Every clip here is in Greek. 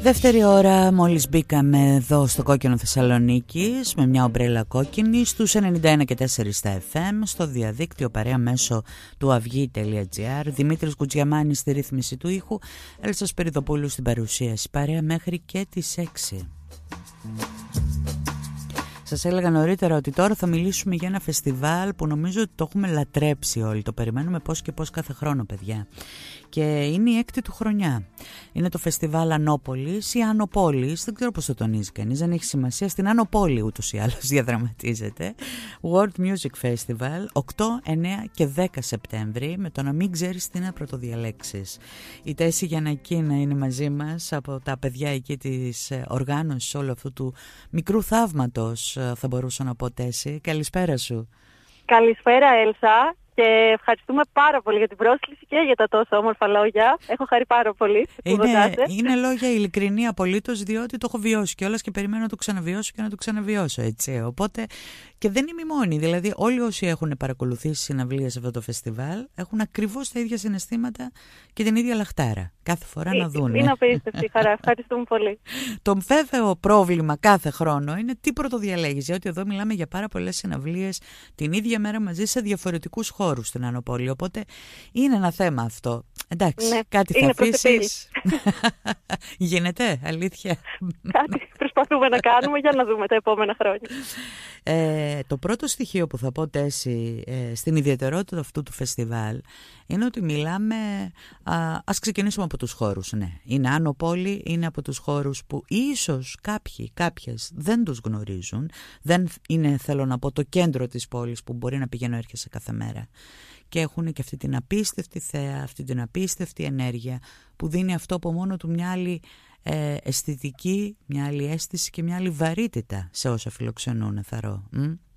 Δεύτερη ώρα μόλις μπήκαμε εδώ στο Κόκκινο Θεσσαλονίκης με μια ομπρέλα κόκκινη στους 91 και 4 στα FM, στο διαδίκτυο παρέα μέσω του αυγή.gr. Δημήτρης Κουτζιαμάνης στη ρύθμιση του ήχου, Έλσα Σπυριδοπούλου στην παρουσίαση, παρέα μέχρι και τις 6. Σας έλεγα νωρίτερα ότι τώρα θα μιλήσουμε για ένα φεστιβάλ που νομίζω ότι το έχουμε λατρέψει όλοι. Το περιμένουμε πώς και πώς κάθε χρόνο, παιδιά. Και είναι η 6η του χρονιά. Είναι το φεστιβάλ Ανόπολης ή Ανοπόλης, δεν ξέρω πώς το τονίζει κανείς, δεν έχει σημασία. Στην Ανοπόλη ούτως ή άλλως διαδραματίζεται. World Music Festival, 8, 9 και 10 Σεπτέμβρη, με το να μην ξέρεις τι να πρωτοδιαλέξεις. Η Τέση Γιαννακή να είναι μαζί μας από τα παιδιά εκεί της οργάνωσης όλου αυτού του μικρού θαύματος, θα μπορούσα να πω, Τέση. Καλησπέρα σου. Καλησπέρα, Έλσα. Και ευχαριστούμε πάρα πολύ για την πρόσκληση και για τα τόσο όμορφα λόγια. Έχω χαρεί πάρα πολύ. Είναι λόγια ειλικρινή απολύτως, διότι το έχω βιώσει κιόλας και περιμένω να το ξαναβιώσω και να το ξαναβιώσω, έτσι. Οπότε, και δεν είμαι η μόνη. Δηλαδή, όλοι όσοι έχουν παρακολουθήσει συναυλίες σε αυτό το φεστιβάλ έχουν ακριβώς τα ίδια συναισθήματα και την ίδια λαχτάρα. Κάθε φορά να δουν. Είναι απίστευτη χαρά. Ευχαριστούμε πολύ. Το βέβαιο πρόβλημα κάθε χρόνο είναι τι πρωτοδιαλέγεις. Γιατί εδώ μιλάμε για πάρα πολλές συναυλίες την ίδια μέρα μαζί σε διαφορετικούς χώρους στην Ανοπόλη. Οπότε είναι ένα θέμα αυτό. Εντάξει, ναι, κάτι θα αφήσεις. Γίνεται, αλήθεια. Κάτι προσπαθούμε να κάνουμε για να δούμε τα επόμενα χρόνια. Το πρώτο στοιχείο που θα πω, Τέση, στην ιδιαιτερότητα αυτού του φεστιβάλ είναι ότι μιλάμε, ας ξεκινήσουμε από τους χώρους, ναι. Είναι Ανοπόλη, είναι από τους χώρους που ίσως κάποιες δεν τους γνωρίζουν. Δεν είναι, θέλω να πω, το κέντρο της πόλης που μπορεί να πηγαίνω έρχεσαι κάθε μέρα. Και έχουν και αυτή την απίστευτη θέα, αυτή την απίστευτη ενέργεια που δίνει αυτό από μόνο του μια άλλη αισθητική, μια άλλη αίσθηση και μια άλλη βαρύτητα σε όσα φιλοξενούν, θαρώ.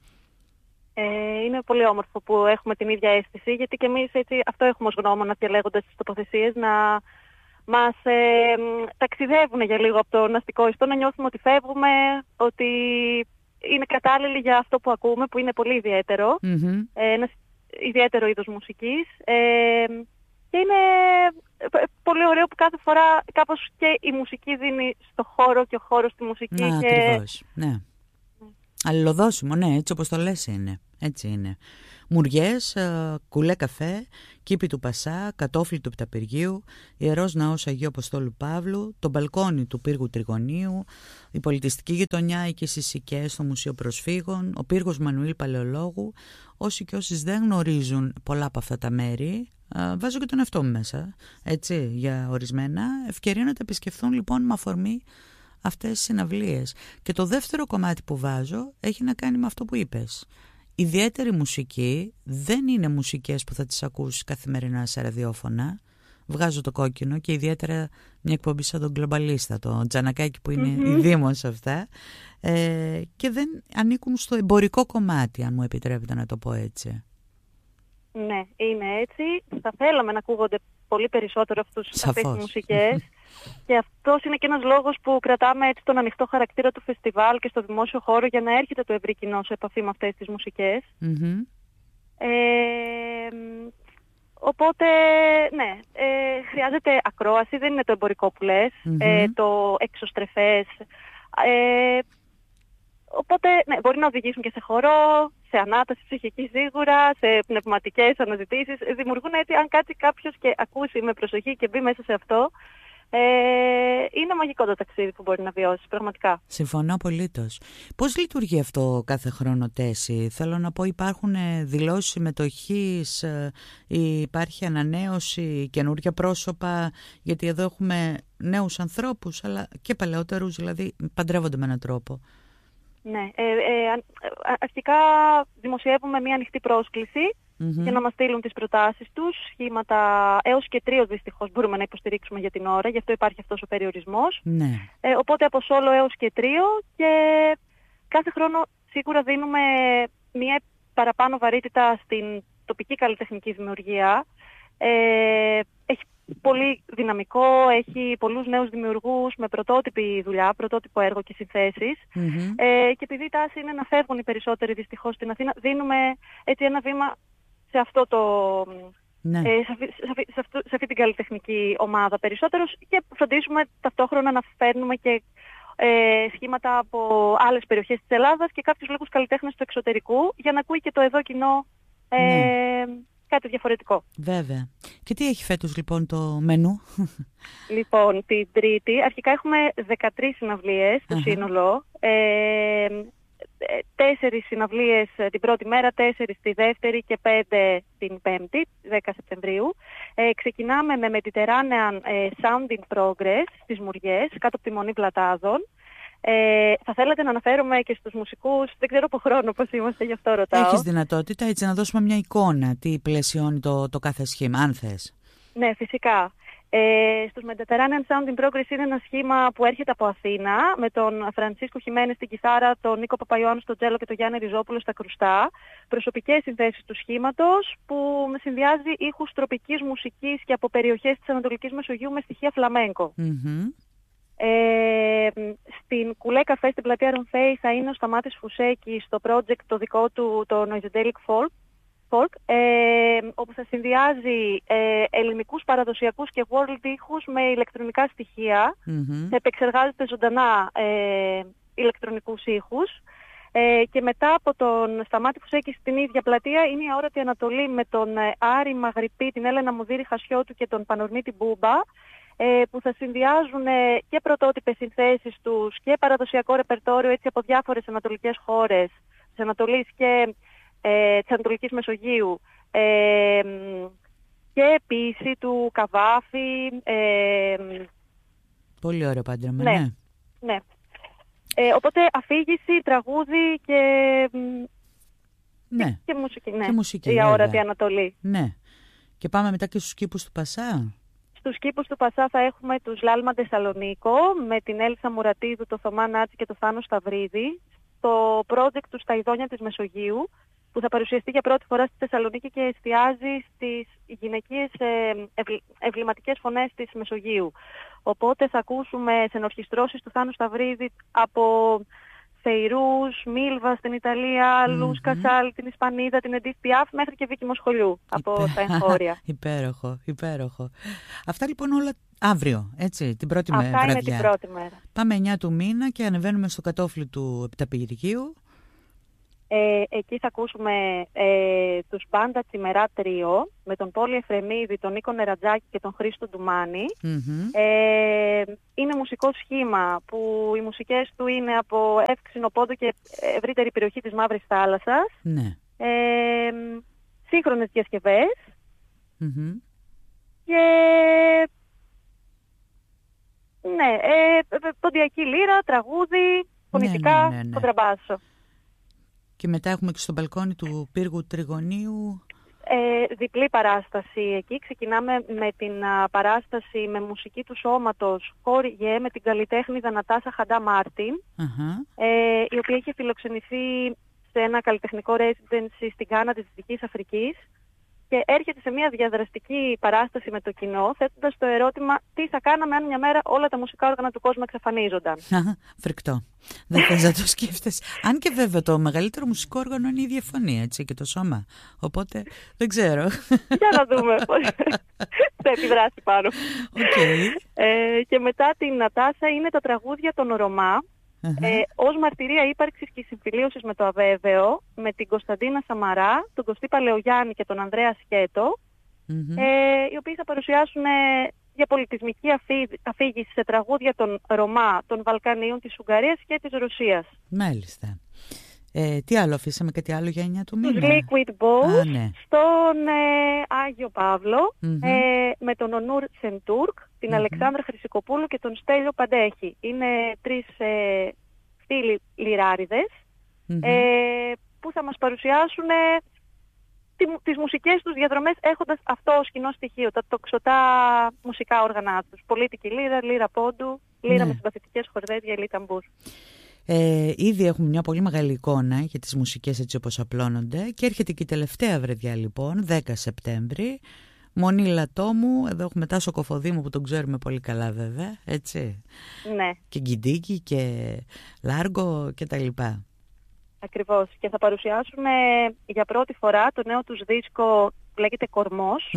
Είναι πολύ όμορφο που έχουμε την ίδια αίσθηση, γιατί και εμείς έτσι, αυτό έχουμε ως γνώμονα διαλέγοντας τις τοποθεσίες, να μας ταξιδεύουν για λίγο από το ναυτικό ιστό, να νιώθουμε ότι φεύγουμε, ότι είναι κατάλληλοι για αυτό που ακούμε, που είναι πολύ ιδιαίτερο. Ένα ιδιαίτερο είδος μουσικής. Και είναι πολύ ωραίο που κάθε φορά κάπως και η μουσική δίνει στο χώρο και ο χώρος στη μουσική. Ακριβώς, ναι. Αλληλοδόσιμο, ναι, έτσι όπως το λες είναι. Έτσι είναι. Μουριές, κουλέ καφέ, κήπη του Πασά, κατόφλι του Πταπυργίου, Ιερός Ναός Αγίου Αποστόλου Παύλου, το μπαλκόνι του πύργου Τριγωνίου, η πολιτιστική γειτονιά εκεί στις Σικές, στο Μουσείο Προσφύγων, ο πύργος Μανουήλ Παλαιολόγου. Όσοι και όσοι δεν γνωρίζουν πολλά από αυτά τα μέρη, βάζω και τον εαυτό μου μέσα, έτσι, για ορισμένα, ευκαιρία να τα επισκεφθούν λοιπόν με αφορμή αυτές τις συναυλίες. Και το δεύτερο κομμάτι που βάζω έχει να κάνει με αυτό που είπες. Ιδιαίτερη μουσική δεν είναι μουσικές που θα τις ακούσεις καθημερινά σε ραδιόφωνα. Βγάζω το κόκκινο και ιδιαίτερα μια εκπομπή σαν τον Γκλομπαλίστα, το Τζανακάκι που είναι η Δήμος αυτά, και δεν ανήκουν στο εμπορικό κομμάτι, αν μου επιτρέπετε να το πω έτσι. Ναι, είναι έτσι. Θα θέλαμε να ακούγονται πολύ περισσότερο αυτές τις μουσικές. Και αυτός είναι και ένας λόγος που κρατάμε έτσι τον ανοιχτό χαρακτήρα του φεστιβάλ και στο δημόσιο χώρο, για να έρχεται το ευρύ κοινό σε επαφή με αυτές τις μουσικές. Οπότε, ναι, χρειάζεται ακρόαση, δεν είναι το εμπορικό που λες, το εξωστρεφές. Οπότε, ναι, μπορεί να οδηγήσουν και σε χορό, σε ανάταση ψυχική σίγουρα, σε πνευματικές αναζητήσεις. Δημιουργούν έτσι, αν κάτσει κάποιος και ακούσει με προσοχή και μπει μέσα σε αυτό, είναι μαγικό το ταξίδι που μπορεί να βιώσει, πραγματικά. Συμφωνώ απολύτως. Πώς λειτουργεί αυτό κάθε χρόνο, Τέση? Θέλω να πω, υπάρχουν δηλώσεις συμμετοχής, υπάρχει ανανέωση, καινούργια πρόσωπα, γιατί εδώ έχουμε νέους ανθρώπους, αλλά και παλαιότερους, δηλαδή παντρεύονται με έναν τρόπο. Ναι, αρχικά δημοσιεύουμε μια ανοιχτή πρόσκληση για να μας στείλουν τις προτάσεις τους, σχήματα έως και 3 δυστυχώς μπορούμε να υποστηρίξουμε για την ώρα, γι' αυτό υπάρχει αυτός ο περιορισμός. Ναι. Οπότε από solo έως και 3, και κάθε χρόνο σίγουρα δίνουμε μια παραπάνω βαρύτητα στην τοπική καλλιτεχνική δημιουργία. Έχει πολύ δυναμικό, έχει πολλούς νέους δημιουργούς με πρωτότυπη δουλειά, πρωτότυπο έργο και συνθέσεις. Και επειδή η τάση είναι να φεύγουν οι περισσότεροι δυστυχώς στην Αθήνα, δίνουμε έτσι ένα βήμα σε αυτό ναι. Σε αυτή την καλλιτεχνική ομάδα περισσότερος, και φροντίζουμε ταυτόχρονα να φέρνουμε και σχήματα από άλλες περιοχές της Ελλάδας και κάποιους λίγους καλλιτέχνες του εξωτερικού, για να ακούει και το εδώ κοινό κάτι διαφορετικό. Βέβαια. Και τι έχει φέτος λοιπόν το μενού? Λοιπόν, την Τρίτη αρχικά έχουμε 13 συναυλίες στο σύνολο. 4 συναυλίες την πρώτη μέρα, 4 τη δεύτερη και 5 την πέμπτη, 10 Σεπτεμβρίου. Ξεκινάμε με Mediterranean Sound in Progress στις Μουριές, κάτω από τη Μονή Πλατάδων. Θα θέλατε να αναφέρομαι και στους μουσικούς, δεν ξέρω από χρόνο πώς είμαστε, γι' αυτό ρωτάω. Έχεις δυνατότητα έτσι να δώσουμε μια εικόνα, τι πλαισιώνει το κάθε σχήμα, αν θες? Ναι, φυσικά. Στους Mediterranean Sound in Progress είναι ένα σχήμα που έρχεται από Αθήνα, με τον Φρανσίσκο Χιμένες στην κιθάρα, τον Νίκο Παπαϊωάννου στο τζέλο και τον Γιάννη Ριζόπουλο στα κρουστά. Προσωπικές συνθέσεις του σχήματος που συνδυάζει ήχους τροπικής μουσικής και από περιοχές της Ανατολικής Μεσογείου με στοιχεία φλαμέγκο. Στην Κουλέ Καφέ στην πλατεία Ρομφέη θα είναι ο Σταμάτης Φουσέκης στο project το δικό του, το Noisydelic Folk, όπου θα συνδυάζει ελληνικούς παραδοσιακούς και world ήχους με ηλεκτρονικά στοιχεία. Θα επεξεργάζεται ζωντανά ηλεκτρονικούς ήχους. Και μετά από τον Σταμάτη Φουσέκη στην ίδια πλατεία είναι η Αόρατη Ανατολή με τον Άρη Μαγρυπή, την Έλενα Μουδήρη Χασιώτου και τον Πανορμίτη Μπούμπα, που θα συνδυάζουν και πρωτότυπες συνθέσεις τους και παραδοσιακό ρεπερτόριο έτσι από διάφορες ανατολικές χώρες της Ανατολής και της Ανατολικής Μεσογείου, και ποίηση του Καβάφη. Πολύ ωραίο πάντρεμα, ναι. Οπότε αφήγηση, τραγούδι και μουσική, και μουσική, η Αόρατη Ανατολή. Ναι. Και πάμε μετά και στους κήπους του Πασά. Στους κήπους του Πασά θα έχουμε τους Λάλμα Θεσσαλονίκο με την Έλσα Μουρατίδου, το Θωμά Νάτση και το Θάνο Σταυρίδη, το project του στα Ειδόνια της Μεσογείου, που θα παρουσιαστεί για πρώτη φορά στη Θεσσαλονίκη και εστιάζει στις γυναικείες ευληματικές φωνές της Μεσογείου. Οπότε θα ακούσουμε σενορχιστρώσεις του Θάνου Σταυρίδη από Φεϊρούς, Μίλβα στην Ιταλία, Λούς Κασάλ, την Ισπανίδα, την Εντίθ Πιάφ, μέχρι και Βίκη Μοσχολιού από τα εγχώρια. Υπέροχο. Αυτά λοιπόν όλα αύριο, έτσι, την πρώτη μέρα. Αυτά είναι την πρώτη μέρα. Πάμε 9 του μήνα και ανεβαίνουμε στο κατόφλι του Επταπηργίου. Εκεί θα ακούσουμε τους Μπάντα Τσιμερά Τρίο με τον Πόλη Εφρεμίδη, τον Νίκο Νερατζάκη και τον Χρήστο Ντουμάνη. Είναι μουσικό σχήμα που οι μουσικές του είναι από Εύξηνο Πόντο και ευρύτερη περιοχή της Μαύρης Θάλασσας. Σύγχρονες διασκευές και ποντιακή λύρα, τραγούδι, φωνητικά, κοντραμπάσο. Και μετά έχουμε και στο μπαλκόνι του Πύργου Τριγωνίου. Διπλή παράσταση εκεί. Ξεκινάμε με την παράσταση με μουσική του σώματος Χόριε με την καλλιτέχνηδα Νατάσα Χαντά Μάρτιν, η οποία είχε φιλοξενηθεί σε ένα καλλιτεχνικό residency στην Γκάνα της Δυτικής Αφρικής και έρχεται σε μια διαδραστική παράσταση με το κοινό, θέτοντας το ερώτημα τι θα κάναμε αν μια μέρα όλα τα μουσικά όργανα του κόσμου εξαφανίζονταν. Φρικτό. Δεν θες να το σκέφτεσαι. Αν και βέβαια το μεγαλύτερο μουσικό όργανο είναι η ίδια φωνή, έτσι, και το σώμα. Οπότε δεν ξέρω. Για να δούμε πώς θα επιδράσει πάνω. Και μετά την Νατάσα είναι τα τραγούδια των Ρωμά. Ως μαρτυρία ύπαρξης και συμφιλίωσης με το αβέβαιο, με την Κωνσταντίνα Σαμαρά, τον Κωστή Παλαιογιάννη και τον Ανδρέα Σκέτο, οι οποίοι θα παρουσιάσουν για πολιτισμική αφήγηση σε τραγούδια των Ρωμά, των Βαλκανίων, της Ουγγαρίας και της Ρωσίας. Μάλιστα. Τι άλλο αφήσαμε, κάτι άλλο για 9 του μήνα? Τους Liquid Bows στον Άγιο Παύλο, με τον Ονούρ Σεντούρκ, την Αλεξάνδρα Χρυσικοπούλου και τον Στέλιο Παντέχη. Είναι 3 φίλοι λιράριδες που θα μας παρουσιάσουν τις μουσικές τους διαδρομές έχοντας αυτό ως κοινό στοιχείο, τα τοξωτά μουσικά όργανα τους. Πολίτικη λύρα, λύρα πόντου, λύρα με συμπαθητικές χορδές, γελί ταμπούς. Ήδη έχουμε μια πολύ μεγάλη εικόνα για τις μουσικές έτσι όπως απλώνονται και έρχεται και η τελευταία βραδιά λοιπόν, 10 Σεπτέμβρη, Μονή Λατόμου, εδώ έχουμε Τάσο Κοφοδήμου που τον ξέρουμε πολύ καλά βέβαια, έτσι. Ναι. Και Γκιντίκι και Λάργο και τα λοιπά. Ακριβώς. Και θα παρουσιάσουν για πρώτη φορά το νέο τους δίσκο που λέγεται Κορμός.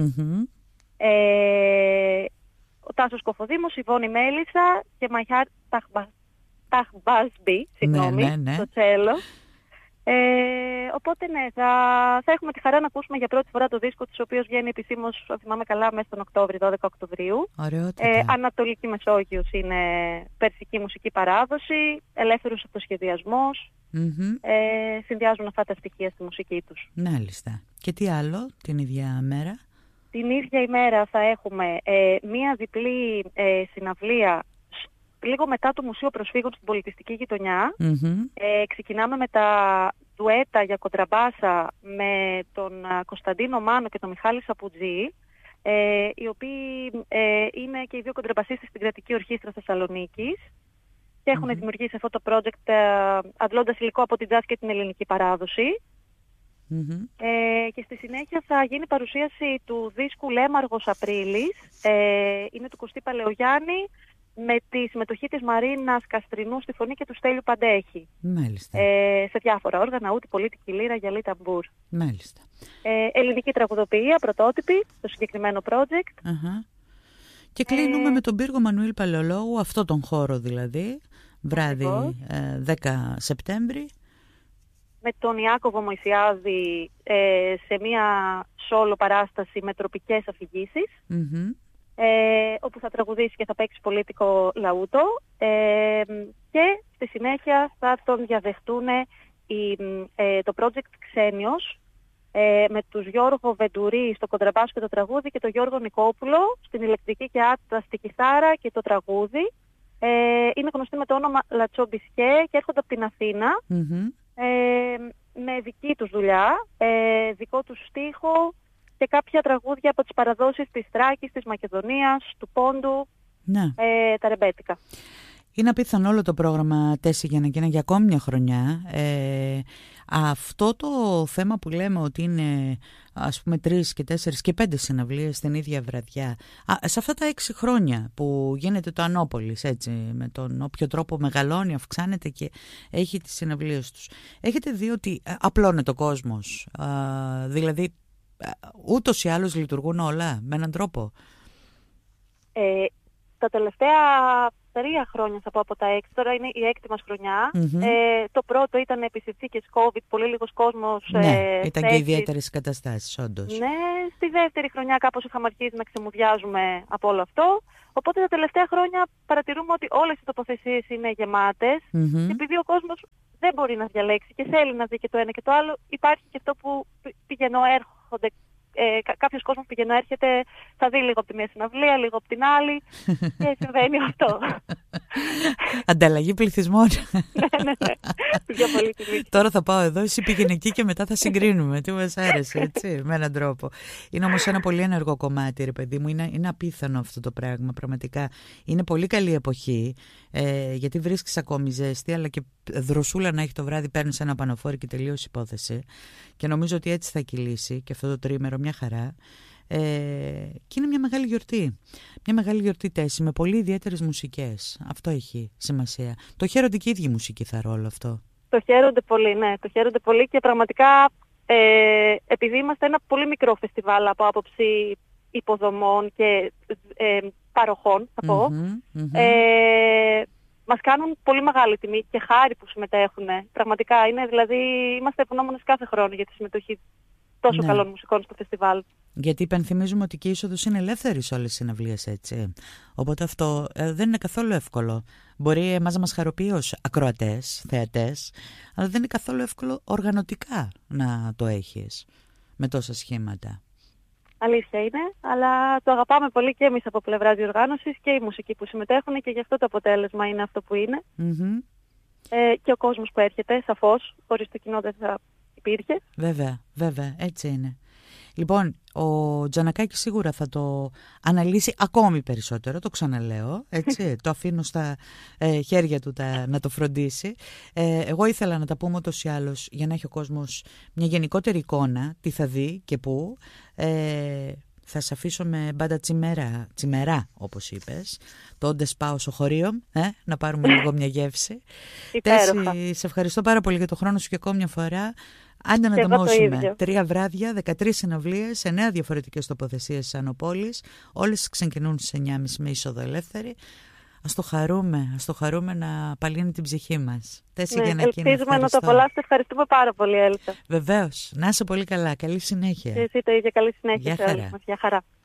Ο Τάσος Κοφοδήμος, η Βόνη Μέλισσα και Μαχιάρ Ταχμπάσμπι, στο τσέλο. Οπότε ναι, θα έχουμε τη χαρά να ακούσουμε για πρώτη φορά το δίσκο της, ο οποίος βγαίνει επισήμως, αν θυμάμαι καλά, μέσα τον Οκτώβριο, 12 Οκτωβρίου. Ανατολική Μεσόγειος είναι περσική μουσική παράδοση, ελεύθερος αυτοσχεδιασμός. Συνδυάζουν αυτά τα στοιχεία στη μουσική τους. Μάλιστα. Και τι άλλο την ίδια μέρα? Την ίδια ημέρα θα έχουμε μία διπλή συναυλία λίγο μετά το Μουσείο Προσφύγων στην Πολιτιστική Γειτονιά. Ξεκινάμε με τα ντουέτα για κοντραμπάσα με τον Κωνσταντίνο Μάνο και τον Μιχάλη Σαπουτζή, οι οποίοι είναι και οι δύο κοντραμπασίστες στην Κρατική Ορχήστρα Θεσσαλονίκης και έχουν δημιουργήσει αυτό το project αντλώντας υλικό από την jazz και την ελληνική παράδοση. Και στη συνέχεια θα γίνει παρουσίαση του δίσκου Λέμαργος Απρίλης, είναι του Κωστή Παλαιογιάννη, με τη συμμετοχή της Μαρίνας Καστρινού στη φωνή και του Στέλιου Παντέχη. Μάλιστα. Σε διάφορα όργανα, ούτη, πολίτικη λύρα, γυαλί, ταμπούρ. Μάλιστα. Ελληνική τραγουδοποιία, πρωτότυπη, το συγκεκριμένο project. Και κλείνουμε με τον Πύργο Μανουήλ Παλαιολόγου, αυτό τον χώρο δηλαδή, βράδυ 10 Σεπτέμβρη. Με τον Ιάκωβο Μωυσιάδη σε μία σόλο παράσταση με τροπικές αφηγήσεις. Όπου θα τραγουδήσει και θα παίξει πολίτικο λαούτο, και στη συνέχεια θα τον διαδεχτούν το project Ξένιος με τους Γιώργο Βεντουρί στο κοντραμπάσο και το τραγούδι και τον Γιώργο Νικόπουλο στην ηλεκτρική και άτα στη κιθάρα και το τραγούδι. Είναι γνωστοί με το όνομα Λατσόμπισκέ και έρχονται από την Αθήνα με δική τους δουλειά, δικό τους στίχο και κάποια τραγούδια από τις παραδόσεις της Θράκης, της Μακεδονίας, του Πόντου, τα ρεμπέτικα. Είναι απίθανο όλο το πρόγραμμα Τέσσι Γιαννακίνα για ακόμη μια χρονιά. Αυτό το θέμα που λέμε ότι είναι ας πούμε 3 και 4 και 5 συναυλίες την ίδια βραδιά, σε αυτά τα 6 χρόνια που γίνεται το Ανόπολης, έτσι, με τον όποιο τρόπο μεγαλώνει, αυξάνεται και έχει τις συναυλίες τους, έχετε δει ότι απλώνεται ο κόσμος? Δηλαδή ούτως ή άλλως λειτουργούν όλα με έναν τρόπο? Τα τελευταία 3 χρόνια θα πω από τα 6, τώρα είναι η 6η μας χρονιά. Το πρώτο ήταν επί συνθήκες COVID, πολύ λίγος κόσμος. Ήταν και ιδιαίτερες καταστάσεις, όντως. Ναι, στη δεύτερη χρονιά κάπως είχαμε αρχίσει να ξεμουδιάζουμε από όλο αυτό. Οπότε τα τελευταία χρόνια παρατηρούμε ότι όλες οι τοποθεσίες είναι γεμάτες. Και επειδή ο κόσμος δεν μπορεί να διαλέξει και θέλει να δει και το ένα και το άλλο, υπάρχει και αυτό που πηγαίνω-έρχονται. Κάποιος κόσμος πηγαίνω-έρχεται, θα δει λίγο από τη μία συναυλία, λίγο από την άλλη και συμβαίνει αυτό. Ανταλλαγή πληθυσμών. Ναι. Τώρα θα πάω εδώ, εσύ πήγαινε εκεί και μετά θα συγκρίνουμε τι μας άρεσε, έτσι, με έναν τρόπο. Είναι όμως ένα πολύ ενεργό κομμάτι, ρε παιδί μου, είναι απίθανο αυτό το πράγμα, πραγματικά. Είναι πολύ καλή εποχή, γιατί βρίσκεις ακόμη ζέστη, αλλά και δροσούλα να έχει το βράδυ, παίρνεις ένα πανοφόρι και τελείωσε η υπόθεση. Και νομίζω ότι έτσι θα κυλήσει και αυτό το τρίμερο μια χαρά. Και είναι μια μεγάλη γιορτή. Μια μεγάλη γιορτή Τέσσι με πολύ ιδιαίτερες μουσικές. Αυτό έχει σημασία. Το χαίρονται και οι ίδιοι μουσικοί, θα ρόλο αυτό. Το χαίρονται πολύ, ναι. Το χαίρονται πολύ και πραγματικά επειδή είμαστε ένα πολύ μικρό φεστιβάλ από άποψη υποδομών και παροχών, θα πω, μας κάνουν πολύ μεγάλη τιμή και χάρη που συμμετέχουν. Πραγματικά είναι, δηλαδή, είμαστε ευγνώμονες κάθε χρόνο για τη συμμετοχή τόσο καλών μουσικών στο φεστιβάλ. Γιατί υπενθυμίζουμε ότι και η είσοδος είναι ελεύθερη σε όλες τις συναυλίες, έτσι. Οπότε αυτό δεν είναι καθόλου εύκολο. Μπορεί εμάς να μας χαροποιεί ως ακροατές, θεατές, αλλά δεν είναι καθόλου εύκολο οργανωτικά να το έχεις με τόσα σχήματα. Αλήθεια είναι, αλλά το αγαπάμε πολύ και εμείς από πλευρά διοργάνωσης και οι μουσικοί που συμμετέχουν και γι' αυτό το αποτέλεσμα είναι αυτό που είναι. Και ο κόσμος που έρχεται, σαφώς, χωρίς το κοινό δεν θα υπήρχε. Βέβαια, έτσι είναι. Λοιπόν, ο Τζανακάκης σίγουρα θα το αναλύσει ακόμη περισσότερο, το ξαναλέω, έτσι, το αφήνω στα χέρια του να το φροντίσει. Εγώ ήθελα να τα πούμε ούτως ή άλλως για να έχει ο κόσμος μια γενικότερη εικόνα, τι θα δει και πού. θα σε αφήσω με μπάντα τσιμερά, όπως είπες. Το όντες πάω στο χωρίο, να πάρουμε λίγο μια γεύση. Τέσση, σε ευχαριστώ πάρα πολύ για το χρόνο σου και ακόμη μια φορά. Άντε να τομώσουμε 3 βράδια, 13 συναυλίες, σε 9 διαφορετικές τοποθεσίες της Ανοπόλης. Όλες ξεκινούν στις 9.30 με είσοδο ελεύθερη. Ας το χαρούμε να απαλύνει την ψυχή μας. Ελπίζουμε να το απολαύσετε. Ευχαριστούμε πάρα πολύ, Έλσα. Βεβαίως. Να είσαι πολύ καλά. Καλή συνέχεια. Και εσύ το ίδιο. Καλή συνέχεια. Γεια χαρά. Γεια χαρά.